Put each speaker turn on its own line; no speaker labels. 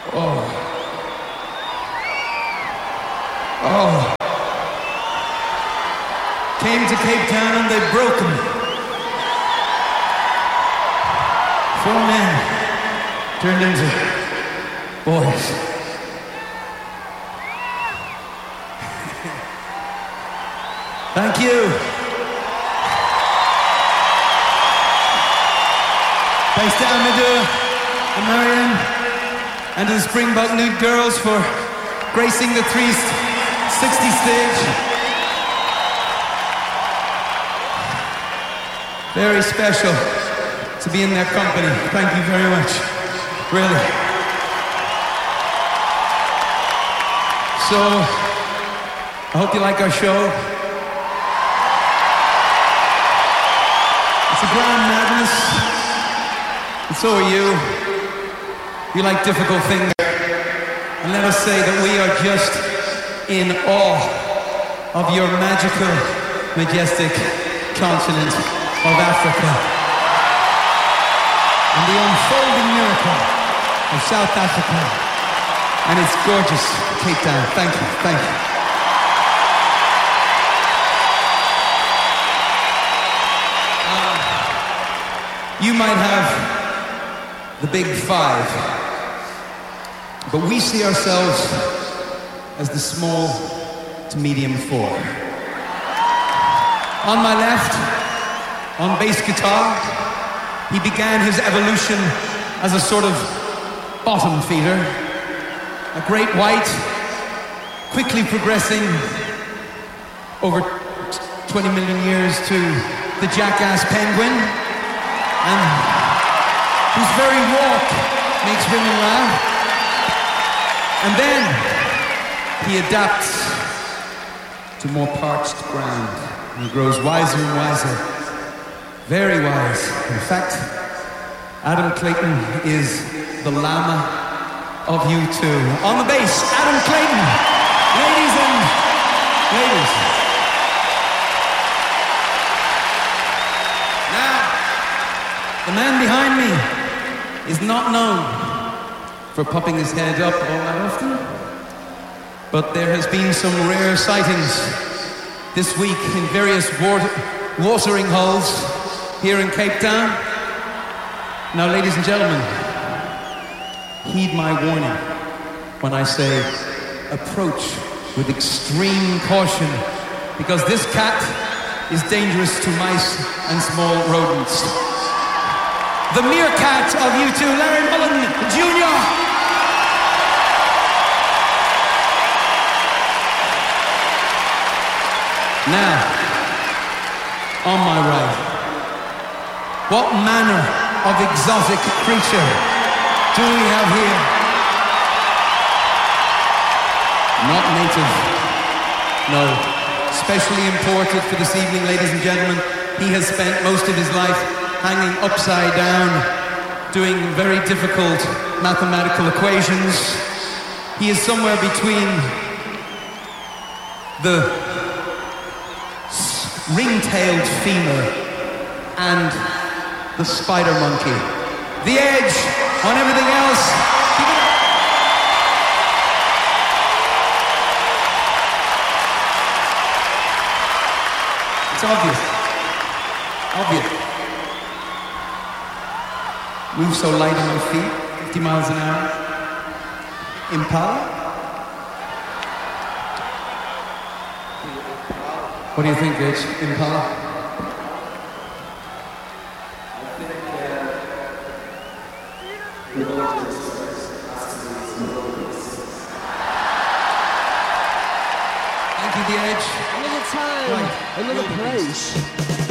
Oh. Came to Cape Town and they broke him. 4 men turned into boys. Thank you. Thanks to Amadou and Marianne and to the Springbok Nude Girls for gracing the 360 stage. Very special to be in their company. Thank you very much. Really. So, I hope you like our show. It's a grand madness. And so are you. You like difficult things. And let us say that we are just in awe of your magical, majestic continent of Africa and the unfolding miracle of South Africa and its gorgeous Cape Town. Thank you, thank you. You might have the big 5, but we see ourselves as the small to medium 4. On my left, on bass guitar, he began his evolution as a sort of bottom feeder, a great white, quickly progressing over 20 million years to the jackass penguin, and whose very walk makes women laugh. And then he adapts to more parched ground, and he grows wiser and wiser. Very wise. In fact, Adam Clayton is the llama of U2. On the bass, Adam Clayton. Ladies and ladies. Now, the man behind me is not known for popping his head up all that often, but there has been some rare sightings this week in various watering holes here in Cape Town. Now, ladies and gentlemen, heed my warning when I say approach with extreme caution, because this cat is dangerous to mice and small rodents. The meerkat of U2, Larry Mullen Jr. Now, on my right, what manner of exotic creature do we have here? Not native, no. Specially imported for this evening, ladies and gentlemen. He has spent most of his life hanging upside down, doing very difficult mathematical equations. He is somewhere between the ring-tailed femur and the spider monkey. The edge on everything else. It's obvious. Obvious. Move so light on my feet, 50 miles an hour. Impala? What do you think, Rich? Impala?
Another time, right. Another place.